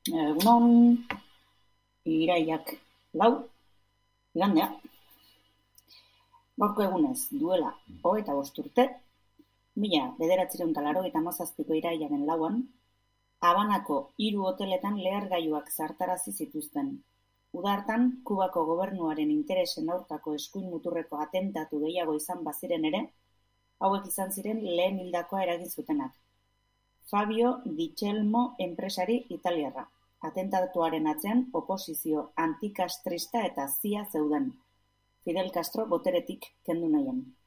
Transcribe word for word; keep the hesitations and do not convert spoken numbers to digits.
Egunon, irailak lau, igandea. Gaurko egunez, duela hogeita bost urte, mila bederatziehun eta laurogeita hamazazpiko irailaren lauan, Habanako hiru hoteletan lehergailuak zartarazi zituzten. Uda hartan, Kubako gobernuaren interesen aurkako eskuin muturreko atentatu gehiago izan baziren ere, hauek izan ziren lehen hildakoa eragin zutenak. Fabio Di Celmo enpresari italiarra. Atentatuaren atzean oposizio antikastrista eta zia zeuden. Fidel Castro boteretik kendu nahian.